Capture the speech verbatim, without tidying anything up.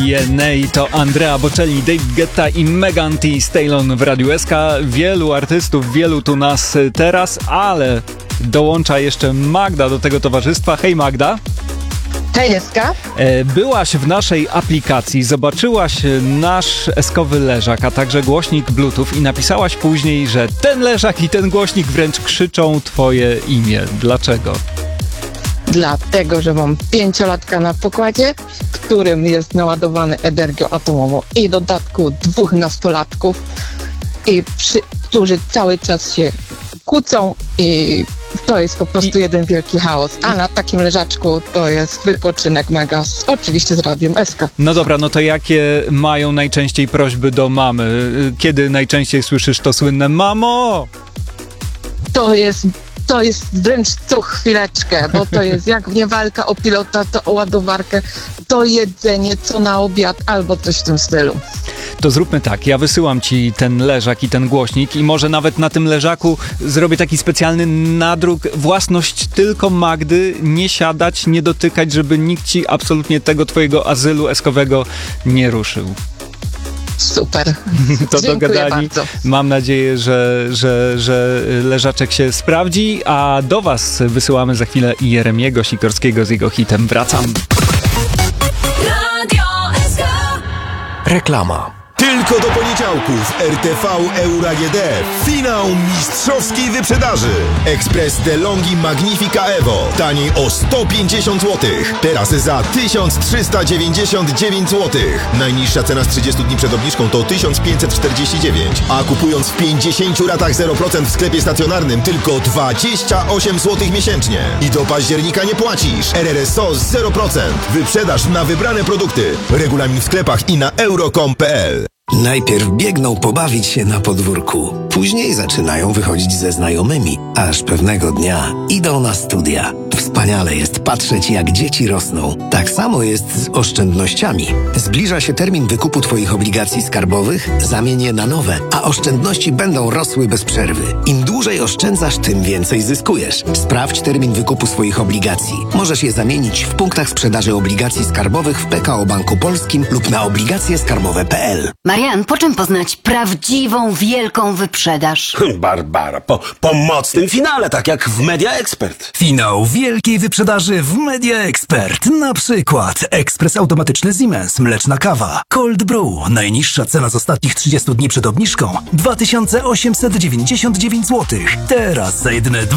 D N A to Andrea Bocelli, Dave Guetta i Megan Thee Stallion w Radiu S K. Wielu artystów, wielu tu nas teraz, ale dołącza jeszcze Magda do tego towarzystwa. Hej Magda. Hej Eska. Byłaś w naszej aplikacji, zobaczyłaś nasz eskowy leżak, a także głośnik Bluetooth i napisałaś później, że ten leżak i ten głośnik wręcz krzyczą twoje imię. Dlaczego? Dlatego, że mam pięciolatka na pokładzie, którym jest naładowany energią atomową i w dodatku dwóch nastolatków, i przy, którzy cały czas się kłócą i to jest po prostu I... jeden wielki chaos. A na takim leżaczku to jest wypoczynek mega, z, oczywiście z Radiem S K. No dobra, no to jakie mają najczęściej prośby do mamy? Kiedy najczęściej słyszysz to słynne mamo? To jest To jest wręcz co chwileczkę, bo to jest jak nie walka o pilota, to o ładowarkę, to jedzenie, co na obiad, albo coś w tym stylu. To zróbmy tak, ja wysyłam ci ten leżak i ten głośnik i może nawet na tym leżaku zrobię taki specjalny nadruk, własność tylko Magdy, nie siadać, nie dotykać, żeby nikt ci absolutnie tego twojego azylu eskowego nie ruszył. Super. To Dziękuję dogadani. bardzo. Mam nadzieję, że, że, że leżaczek się sprawdzi, a do was wysyłamy za chwilę Jeremiego Sikorskiego z jego hitem Wracam. Radio S K. Reklama. Tylko do poniedziałku w R T V Euro A G D finał mistrzowskiej wyprzedaży. Express DeLonghi Magnifica Evo taniej o sto pięćdziesiąt złotych. Teraz za tysiąc trzysta dziewięćdziesiąt dziewięć złotych. Najniższa cena z trzydziestu dni przed obniżką to tysiąc pięćset czterdzieści dziewięć, a kupując w pięćdziesięciu ratach zero procent w sklepie stacjonarnym tylko dwadzieścia osiem złotych miesięcznie. I do października nie płacisz. R R S O z zero procent. Wyprzedaż na wybrane produkty. Regulamin w sklepach i na euro kropka com kropka p l. Najpierw biegną pobawić się na podwórku, później zaczynają wychodzić ze znajomymi, aż pewnego dnia idą na studia. Wspaniale jest patrzeć, jak dzieci rosną. Tak samo jest z oszczędnościami. Zbliża się termin wykupu Twoich obligacji skarbowych, zamień je na nowe, a oszczędności będą rosły bez przerwy. Im dłużej oszczędzasz, tym więcej zyskujesz. Sprawdź termin wykupu swoich obligacji. Możesz je zamienić w punktach sprzedaży obligacji skarbowych w P K O Banku Polskim lub na obligacje skarbowe kropka p l. Marian, po czym poznać prawdziwą, wielką wyprzedaż? Barbara, po, po mocnym finale, tak jak w Media Expert. Finał wielkiej wyprzedaży w Media Expert. Na przykład ekspres automatyczny Siemens, mleczna kawa, Cold Brew. Najniższa cena z ostatnich trzydziestu dni przed obniżką dwa tysiące osiemset dziewięćdziesiąt dziewięć złotych. Teraz za jedyne